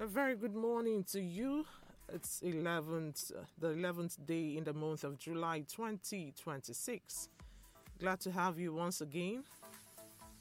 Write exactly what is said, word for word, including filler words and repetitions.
A very good morning to you. It's eleventh, uh, the eleventh day in the month of July twenty twenty-six. Glad to have you once again